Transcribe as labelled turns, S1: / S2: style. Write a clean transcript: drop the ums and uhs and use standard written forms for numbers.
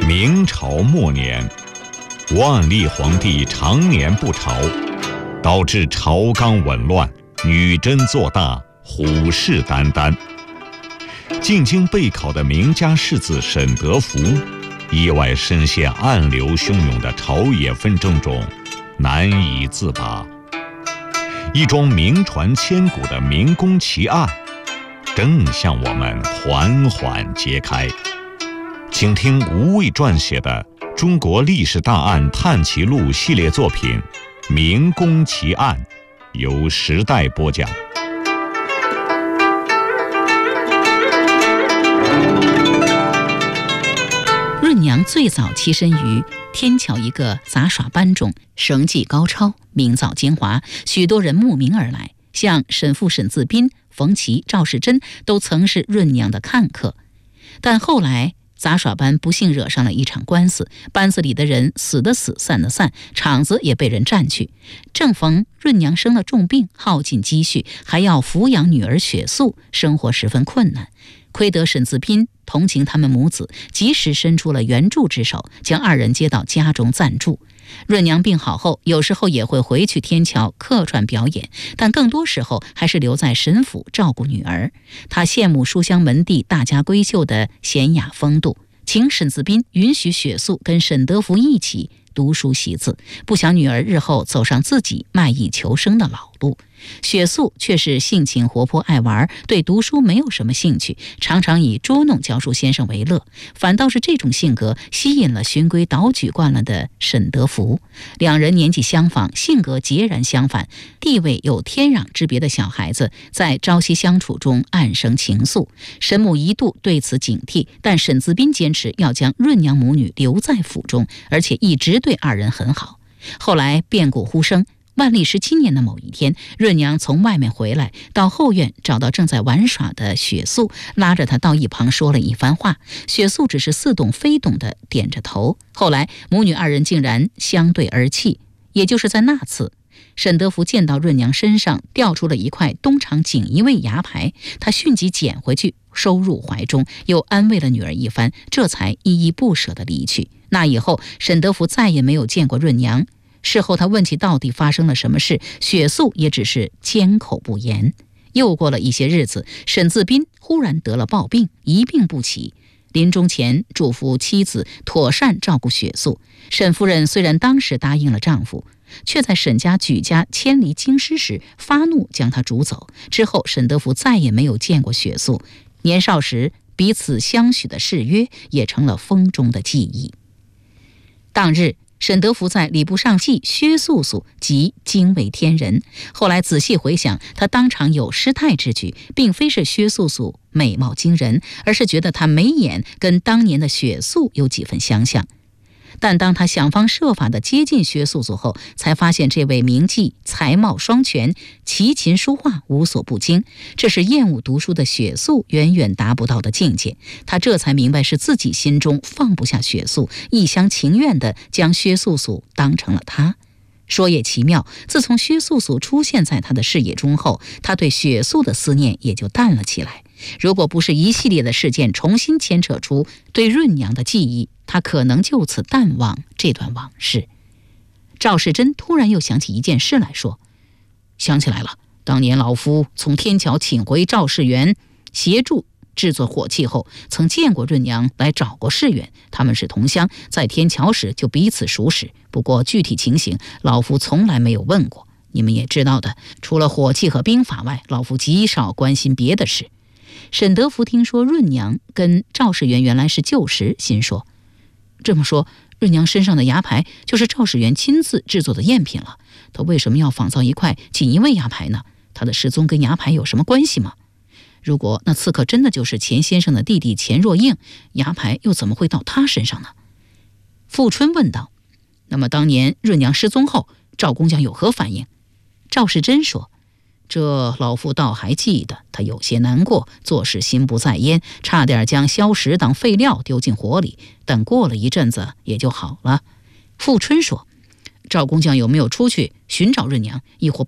S1: 明朝末年，万历皇帝常年不朝，导致朝纲紊乱，女真做大，虎视眈眈。进京备考的名家士子沈德福，意外深陷暗流汹涌的朝野纷争中，难以自拔。一桩名传千古的明宫奇案，正向我们缓缓揭开。请听吴畏撰写的《中国历史大案探奇录》系列作品《明宫奇案》，由时代播讲。
S2: 润娘最早栖身于天桥一个杂耍班中，绳技高超，名噪兼华，许多人慕名而来，像沈复、沈自斌、冯琦、赵世珍都曾是润娘的看客。但后来杂耍班不幸惹上了一场官司，班子里的人死的死，散的散，场子也被人占去。正逢润娘生了重病，耗尽积蓄，还要抚养女儿雪素，生活十分困难。亏得沈自斌同情他们母子，及时伸出了援助之手，将二人接到家中暂住。润娘病好后，有时候也会回去天桥客串表演，但更多时候还是留在沈府照顾女儿。她羡慕书香门第大家闺秀的娴雅风度，请沈自斌允许雪素跟沈德福一起读书习字，不想女儿日后走上自己卖艺求生的老路。雪素却是性情活泼爱玩，对读书没有什么兴趣，常常以捉弄教书先生为乐。反倒是这种性格吸引了循规蹈矩惯了的沈德福。两人年纪相仿，性格截然相反，地位有天壤之别的小孩子在朝夕相处中暗生情愫。沈母一度对此警惕，但沈自斌坚持要将润娘母女留在府中，而且一直对二人很好。后来变故忽生，万历17年的某一天，润娘从外面回来，到后院找到正在玩耍的雪素，拉着她到一旁说了一番话。雪素只是似懂非懂地点着头。后来母女二人竟然相对而泣。也就是在那次，沈德福见到润娘身上掉出了一块东厂锦衣卫牙牌，他迅即捡回去收入怀中，又安慰了女儿一番，这才依依不舍地离去。那以后沈德福再也没有见过润娘。事后他问起到底发生了什么事，雪素也只是缄口不言。又过了一些日子，沈自斌忽然得了暴病，一病不起。临终前嘱咐妻子妥善照顾雪素。沈夫人虽然当时答应了丈夫，却在沈家举家迁离京师时发怒将她逐走。之后沈德福再也没有见过雪素，年少时彼此相许的誓约也成了风中的记忆。当日沈德福在礼部上记薛素素，即惊为天人。后来仔细回想，他当场有失态之举，并非是薛素素美貌惊人，而是觉得她眉眼跟当年的雪素有几分相像。但当他想方设法地接近薛素素后，才发现这位名妓才貌双全，琴棋书画无所不精，这是厌恶读书的雪素远远达不到的境界。他这才明白是自己心中放不下雪素，一厢情愿地将薛素素当成了他。说也奇妙，自从薛素素出现在他的视野中后，他对雪素的思念也就淡了起来。如果不是一系列的事件重新牵扯出对润娘的记忆，他可能就此淡忘这段往事。赵世珍突然又想起一件事来说，想起来了，当年老夫从天桥请回赵世元协助制作火器后，曾见过润娘来找过世元，他们是同乡，在天桥时就彼此熟识。不过具体情形老夫从来没有问过，你们也知道的，除了火器和兵法外，老夫极少关心别的事。沈德福听说润娘跟赵世元原来是旧识，心说，这么说润娘身上的牙牌就是赵世元亲自制作的赝品了，他为什么要仿造一块锦衣卫牙牌呢？他的失踪跟牙牌有什么关系吗？如果那刺客真的就是钱先生的弟弟钱若应，牙牌又怎么会到他身上呢？富春问道。那么当年润娘失踪后，赵工匠有何反应？赵世珍说，这老夫倒还记得，他有些难过，做事心不在焉，差点将硝石当废料丢进火里，但过了一阵子也就好了。富春说，赵工匠有没有出去寻找润娘，亦或